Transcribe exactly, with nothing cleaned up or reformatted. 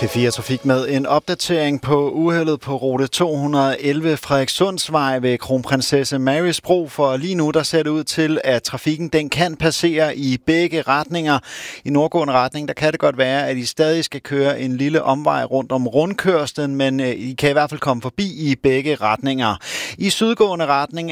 P fire Trafik med en opdatering på uheldet på rute to hundrede og elleve Frederikssundsvej ved Kronprinsesse Marys Bro, for lige nu der ser det ud til, at trafikken den kan passere i begge retninger. I nordgående retning der kan det godt være, at I stadig skal køre en lille omvej rundt om rundkørslen, men I kan i hvert fald komme forbi i begge retninger. I sydgående retning